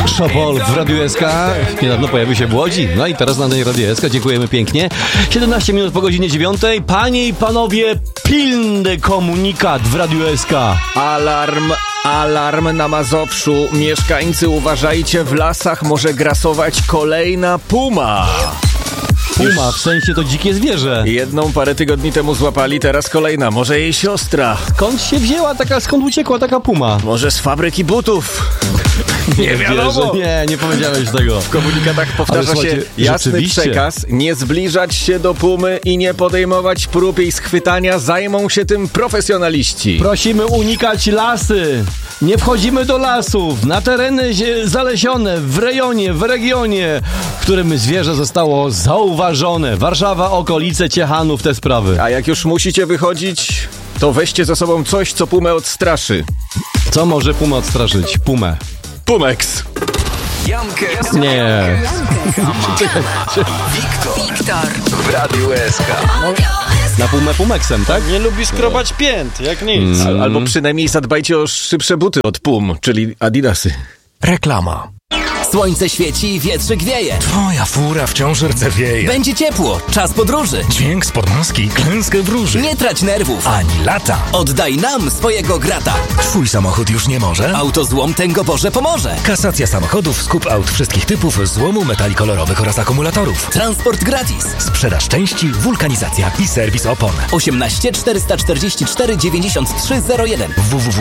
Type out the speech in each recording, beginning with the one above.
Szopol w Radiu SK niedawno pojawił się w Łodzi. No i teraz na tej Radiu SK dziękujemy pięknie. 17 minut po godzinie 9. Panie i panowie, pilny komunikat w Radiu SK. Alarm na Mazowszu. Mieszkańcy, uważajcie, w lasach może grasować kolejna puma. Puma, w sensie to dzikie zwierzę. Jedną parę tygodni temu złapali, teraz kolejna. Może jej siostra. Skąd uciekła taka puma? Może z fabryki butów. Nie wiadomo. Nie powiedziałeś tego. W komunikatach powtarza się jasny przekaz: nie zbliżać się do pumy i nie podejmować prób jej schwytania. Zajmą się tym profesjonaliści. Prosimy unikać lasy. Nie wchodzimy do lasów, na tereny zalesione, w regionie, w którym zwierzę zostało zauważone. Warszawa, okolice, Ciechanów, te sprawy. A jak już musicie wychodzić, to weźcie ze sobą coś, co pumę odstraszy. Co może pumę odstraszyć? Pumę. Pumex. Nie. Wiktor w Radiu SK. Na pumę Pumexem, tak? Nie lubi skrobać pięt, jak nic. Albo przynajmniej zadbajcie o szybsze buty od pum, czyli Adidasy. Reklama. Słońce świeci i wietrzyk wieje. Twoja fura wciąż rdzewieje. Będzie ciepło, czas podróży. Dźwięk z podmoski klęskę wróży. Nie trać nerwów. Ani lata. Oddaj nam swojego grata. Twój samochód już nie może? Autozłom Tęgo Boże pomoże. Kasacja samochodów, skup aut wszystkich typów, złomu metali kolorowych oraz akumulatorów. Transport gratis. Sprzedaż części, wulkanizacja i serwis opon. 18 444 9301.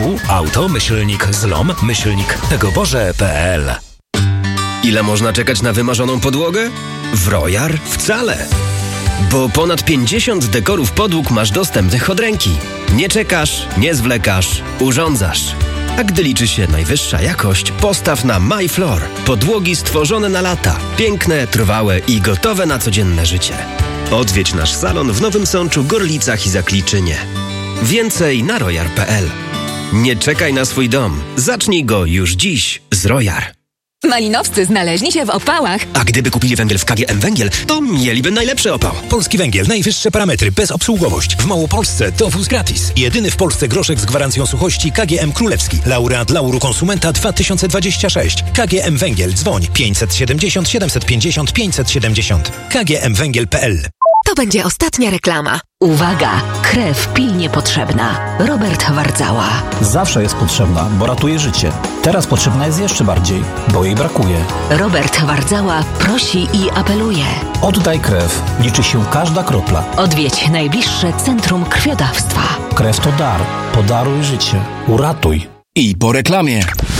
www.auto-zlom-tegoboże.pl. Ile można czekać na wymarzoną podłogę? W Royal wcale. Bo ponad 50 dekorów podłóg masz dostępnych od ręki. Nie czekasz, nie zwlekasz, urządzasz. A gdy liczy się najwyższa jakość, postaw na MyFloor. Podłogi stworzone na lata. Piękne, trwałe i gotowe na codzienne życie. Odwiedź nasz salon w Nowym Sączu, Gorlicach i Zakliczynie. Więcej na royal.pl. Nie czekaj na swój dom. Zacznij go już dziś z Royal. Malinowscy znaleźli się w opałach. A gdyby kupili węgiel w KGM Węgiel, to mieliby najlepszy opał. Polski Węgiel, najwyższe parametry, bezobsługowość. W Małopolsce dowóz gratis. Jedyny w Polsce groszek z gwarancją suchości KGM Królewski. Laureat Lauru Konsumenta 2026. KGM Węgiel, dzwoń 570 750 570. kgmwęgiel.pl. To będzie ostatnia reklama. Uwaga! Krew pilnie potrzebna. Robert Wardzała. Zawsze jest potrzebna, bo ratuje życie. Teraz potrzebna jest jeszcze bardziej, bo jej brakuje. Robert Wardzała prosi i apeluje. Oddaj krew. Liczy się każda kropla. Odwiedź najbliższe centrum krwiodawstwa. Krew to dar. Podaruj życie. Uratuj. I po reklamie.